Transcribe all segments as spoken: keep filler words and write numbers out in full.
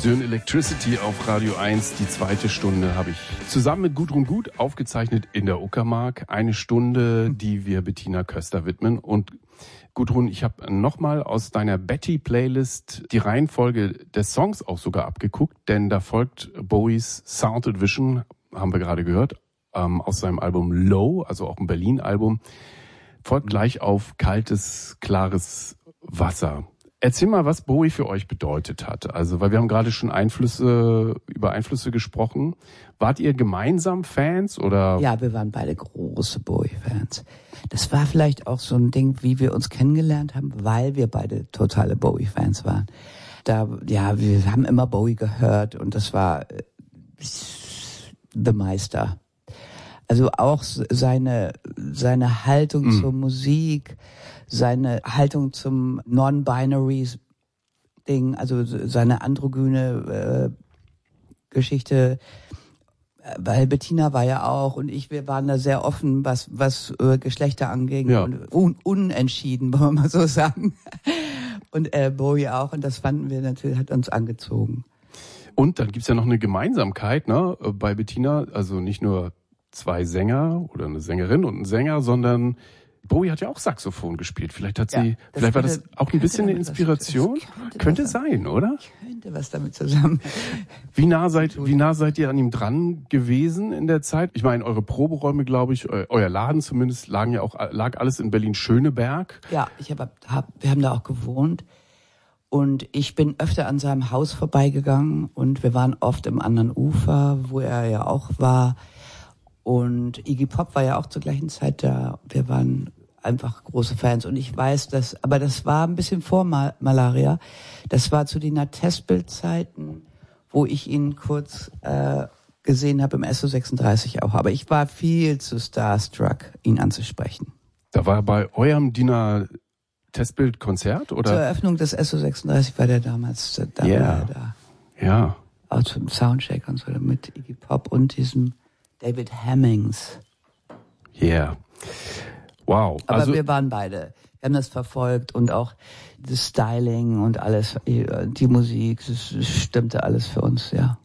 Sön Electricity auf Radio eins. Die zweite Stunde habe ich zusammen mit Gudrun Gut aufgezeichnet in der Uckermark. Eine Stunde, die wir Bettina Köster widmen. Und Gudrun, ich habe nochmal aus deiner Betty-Playlist die Reihenfolge des Songs auch sogar abgeguckt, denn da folgt Bowies Sound and Vision, haben wir gerade gehört, ähm, aus seinem Album Low, also auch ein Berlin-Album, folgt gleich auf Kaltes, klares Wasser. Erzähl mal, was Bowie für euch bedeutet hat. Also, weil wir haben gerade schon Einflüsse, über Einflüsse gesprochen. Wart ihr gemeinsam Fans oder? Ja, wir waren beide große Bowie-Fans. Das war vielleicht auch so ein Ding, wie wir uns kennengelernt haben, weil wir beide totale Bowie-Fans waren. Da, ja, wir haben immer Bowie gehört und das war äh, The Meister. Also auch seine, seine Haltung mm. zur Musik, seine Haltung zum Non-Binary-Ding, also seine androgyne äh, Geschichte, weil Bettina war ja auch und ich, wir waren da sehr offen, was was äh, Geschlechter anging ja. und un, unentschieden, wollen wir mal so sagen. Und äh, Bowie auch und das fanden wir natürlich, hat uns angezogen. Und dann gibt's ja noch eine Gemeinsamkeit, ne, bei Bettina, also nicht nur zwei Sänger oder eine Sängerin und ein Sänger, sondern Bowie hat ja auch Saxophon gespielt. Vielleicht hat sie, ja, vielleicht war das auch ein bisschen eine Inspiration. Könnte, könnte sein, oder? Könnte was damit zusammen. Wie nah seid, wie nah seid ihr an ihm dran gewesen in der Zeit? Ich meine, eure Proberäume, glaube ich, euer Laden zumindest, lagen ja auch, lag alles in Berlin-Schöneberg. Ja, ich hab, hab, wir haben da auch gewohnt. Und ich bin öfter an seinem Haus vorbeigegangen und wir waren oft im anderen Ufer, wo er ja auch war. Und Iggy Pop war ja auch zur gleichen Zeit da. Wir waren einfach große Fans. Und ich weiß, dass, aber das war ein bisschen vor Mal- Malaria. Das war zu den Testbild-Zeiten, wo ich ihn kurz äh, gesehen habe im S O sechsunddreißig auch. Aber ich war viel zu starstruck, ihn anzusprechen. Da war bei eurem D I N A Testbild-Konzert, oder? Zur Eröffnung des S O sechsunddreißig war der damals da. Yeah. War er da. Ja. Auch zum Soundcheck und so mit Iggy Pop und diesem David Hemmings. Ja. Yeah. Wow. Aber also, wir waren beide. Wir haben das verfolgt und auch das Styling und alles, die Musik, das stimmte alles für uns, ja.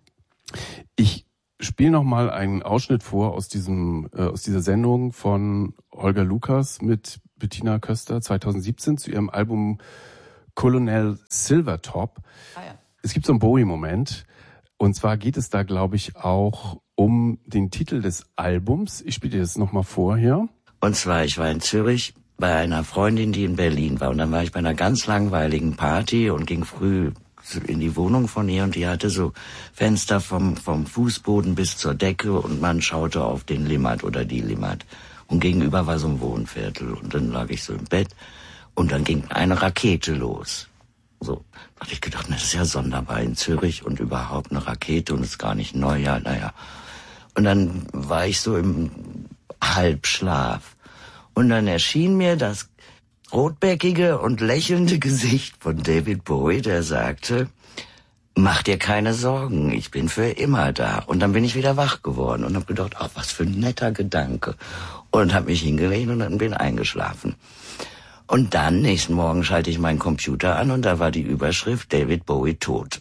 Ich spiele noch mal einen Ausschnitt vor aus diesem äh, aus dieser Sendung von Holger Lukas mit Bettina Köster zwanzig siebzehn zu ihrem Album Colonel Silvertop. Ah, ja. Es gibt so einen Bowie-Moment. Und zwar geht es da, glaube ich, auch um den Titel des Albums. Ich spiele dir das nochmal vor hier. Und zwar, ich war in Zürich bei einer Freundin, die in Berlin war. Und dann war ich bei einer ganz langweiligen Party und ging früh in die Wohnung von ihr. Und die hatte so Fenster vom, vom Fußboden bis zur Decke. Und man schaute auf den Limmat oder die Limmat. Und gegenüber war so ein Wohnviertel. Und dann lag ich so im Bett. Und dann ging eine Rakete los. So, da hab ich gedacht, das ist ja sonderbar in Zürich und überhaupt eine Rakete und ist gar nicht neu, ja, naja. Und dann war ich so im Halbschlaf. Und dann erschien mir das rotbäckige und lächelnde Gesicht von David Bowie, der sagte, mach dir keine Sorgen, ich bin für immer da. Und dann bin ich wieder wach geworden und habe gedacht, ach, was für ein netter Gedanke. Und habe mich hingelegt und dann bin eingeschlafen. Und dann, nächsten Morgen, schalte ich meinen Computer an und da war die Überschrift David Bowie tot.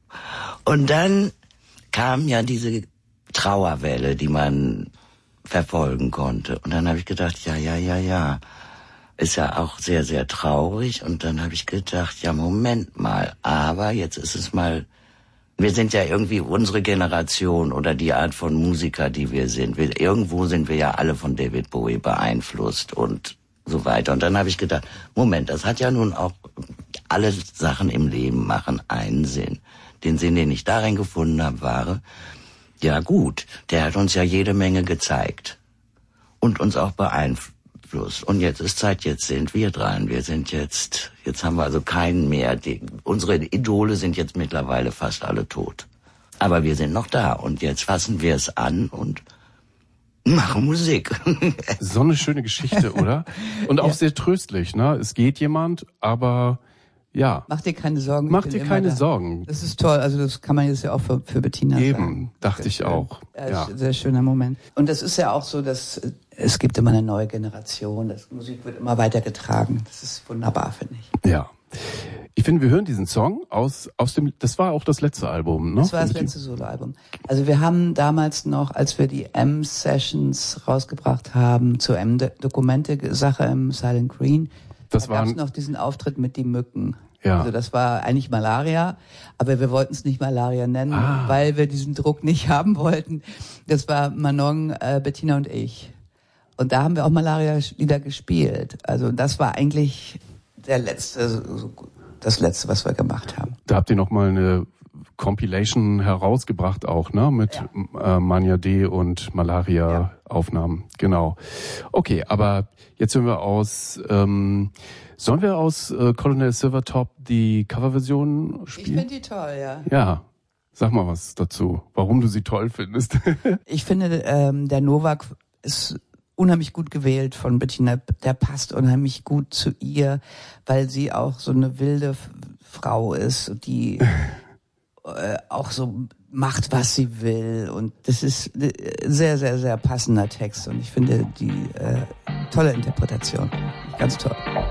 Und dann kam ja diese Trauerwelle, die man verfolgen konnte. Und dann habe ich gedacht, ja, ja, ja, ja, ist ja auch sehr, sehr traurig. Und dann habe ich gedacht, ja, Moment mal, aber jetzt ist es mal, wir sind ja irgendwie unsere Generation oder die Art von Musiker, die wir sind. Wir, irgendwo sind wir ja alle von David Bowie beeinflusst und so weiter. Und dann habe ich gedacht, Moment, das hat ja nun auch, alle Sachen im Leben machen einen Sinn. Den Sinn, den ich darin gefunden habe, war, ja gut, der hat uns ja jede Menge gezeigt und uns auch beeinflusst. Und jetzt ist Zeit, jetzt sind wir dran. Wir sind jetzt, jetzt haben wir also keinen mehr. Die, unsere Idole sind jetzt mittlerweile fast alle tot. Aber wir sind noch da und jetzt fassen wir es an und machen Musik. So eine schöne Geschichte, oder? Und auch ja. sehr tröstlich, ne? Es geht jemand, aber ja. Mach dir keine Sorgen. Mach dir keine Sorgen. Das ist toll. Also das kann man jetzt ja auch für, für Bettina Eben, sagen. Eben, dachte ich auch. Ja, ja. Sehr schöner Moment. Und das ist ja auch so, dass es gibt immer eine neue Generation. Das Musik wird immer weiter getragen. Das ist wunderbar, finde ich. Ja. Ich finde, wir hören diesen Song aus aus dem. Das war auch das letzte Album, ne? Das war das letzte Soloalbum. Also wir haben damals noch, als wir die M-Sessions rausgebracht haben zur M-Dokumente-Sache im Silent Green, das da gab es noch diesen Auftritt mit die Mücken. Ja. Also das war eigentlich Malaria, aber wir wollten es nicht Malaria nennen, ah. weil wir diesen Druck nicht haben wollten. Das war Manon, äh, Bettina und ich. Und da haben wir auch Malaria-Lieder gespielt. Also das war eigentlich der letzte, so, das letzte, was wir gemacht haben. Da habt ihr noch mal eine Compilation herausgebracht auch, ne? Mit ja. äh, Mania D und Malaria-Aufnahmen. Ja. Genau. Okay, aber jetzt hören wir aus, ähm, sollen wir aus äh, Colonel Silvertop die Coverversion spielen? Ich finde die toll, ja. Ja. Sag mal was dazu, warum du sie toll findest. Ich finde, ähm, der Novak ist unheimlich gut gewählt von Bettina. Der passt unheimlich gut zu ihr, weil sie auch so eine wilde F- Frau ist, die äh, auch so macht, was sie will. Und das ist ein sehr, sehr, sehr passender Text. Und ich finde die äh, tolle Interpretation. Ganz toll.